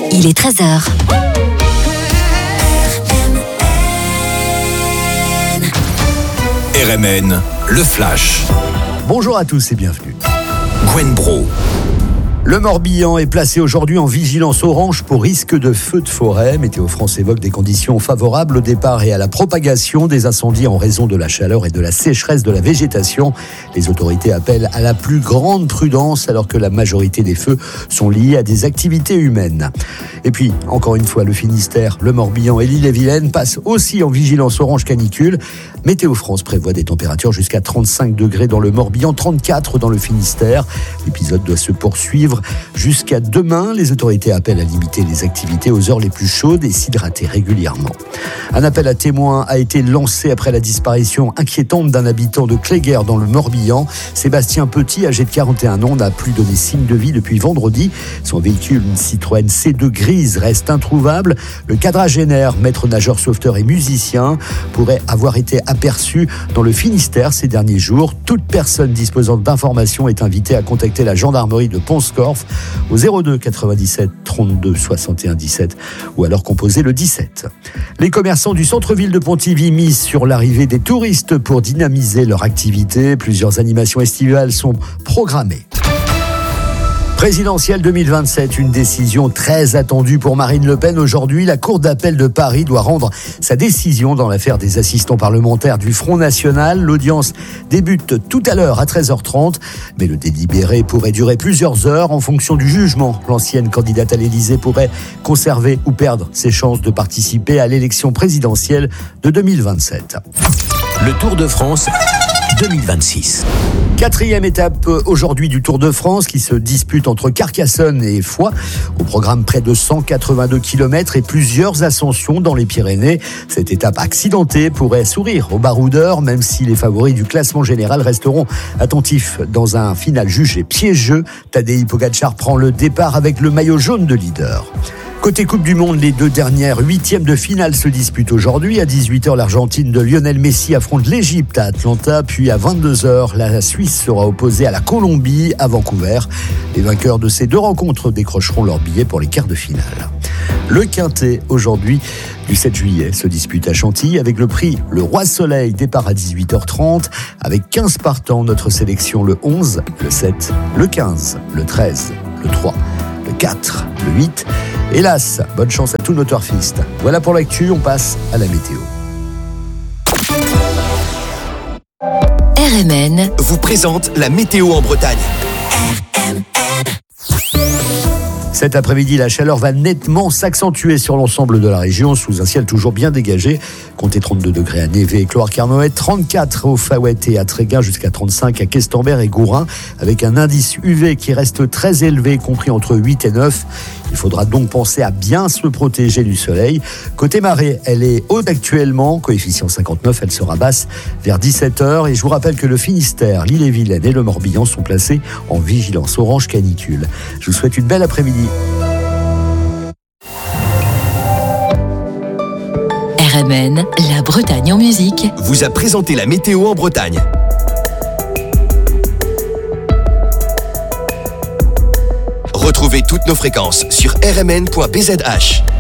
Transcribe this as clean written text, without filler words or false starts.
il est 13h. RMN, le Flash. Bonjour à tous et bienvenue. Gwen Bro. Le Morbihan est placé aujourd'hui en vigilance orange pour risque de feu de forêt. Météo France évoque des conditions favorables au départ et à la propagation des incendies en raison de la chaleur et de la sécheresse de la végétation. Les autorités appellent à la plus grande prudence alors que la majorité des feux sont liés à des activités humaines. Et puis, encore une fois, le Finistère, le Morbihan et l'Ille-et-Vilaine passent aussi en vigilance orange canicule. Météo France prévoit des températures jusqu'à 35 degrés dans le Morbihan, 34 dans le Finistère. L'épisode doit se poursuivre jusqu'à demain. Les autorités appellent à limiter les activités aux heures les plus chaudes et s'hydrater régulièrement. Un appel à témoins a été lancé après la disparition inquiétante d'un habitant de Cléguer dans le Morbihan. Sébastien Petit, âgé de 41 ans, n'a plus donné signe de vie depuis vendredi. Son véhicule, une Citroën C2 grise, reste introuvable. Le quadragénaire, maître nageur sauveteur et musicien, pourrait avoir été aperçu dans le Finistère ces derniers jours. Toute personne disposant d'informations est invitée à contacter la gendarmerie de Pont-Scorff au 02 97 32 61 17 ou alors composer le 17. Les commerçants du centre-ville de Pontivy misent sur l'arrivée des touristes pour dynamiser leur activité. Plusieurs animations estivales sont programmées. Présidentielle 2027, une décision très attendue pour Marine Le Pen. Aujourd'hui, la Cour d'appel de Paris doit rendre sa décision dans l'affaire des assistants parlementaires du Front National. L'audience débute tout à l'heure à 13h30, mais le délibéré pourrait durer plusieurs heures en fonction du jugement. L'ancienne candidate à l'Élysée pourrait conserver ou perdre ses chances de participer à l'élection présidentielle de 2027. Le Tour de France 2026. Quatrième étape aujourd'hui du Tour de France qui se dispute entre Carcassonne et Foix. Au programme, près de 182 km et plusieurs ascensions dans les Pyrénées. Cette étape accidentée pourrait sourire aux baroudeurs, même si les favoris du classement général resteront attentifs dans un final jugé piégeux. Tadej Pogačar prend le départ avec le maillot jaune de leader. Côté Coupe du Monde, les deux dernières huitièmes de finale se disputent aujourd'hui. À 18h, l'Argentine de Lionel Messi affronte l'Égypte à Atlanta. Puis à 22h, la Suisse sera opposée à la Colombie à Vancouver. Les vainqueurs de ces deux rencontres décrocheront leur billet pour les quarts de finale. Le Quintet, aujourd'hui, du 7 juillet, se dispute à Chantilly avec le prix Le Roi Soleil, départ à 18h30. Avec 15 partants, notre sélection le 11, le 7, le 15, le 13, le 3, le 4, le 8... Hélas, bonne chance à tous nos turfistes. Voilà pour l'actu, on passe à la météo. RMN vous présente la météo en Bretagne. Cet après-midi, la chaleur va nettement s'accentuer sur l'ensemble de la région, sous un ciel toujours bien dégagé. Comptez 32 degrés à Névé et Cloire-Carnoët, 34 au Faouet et à Tréguin, jusqu'à 35 à Questembert et Gourin, avec un indice UV qui reste très élevé, compris entre 8 et 9. Il faudra donc penser à bien se protéger du soleil. Côté marée, elle est haute actuellement, coefficient 59, elle sera basse vers 17h. Et je vous rappelle que le Finistère, l'Ille-et-Vilaine et le Morbihan sont placés en vigilance orange canicule. Je vous souhaite une belle après-midi. RMN, la Bretagne en musique. Vous a présenté la météo en Bretagne. Retrouvez toutes nos fréquences sur rmn.bzh.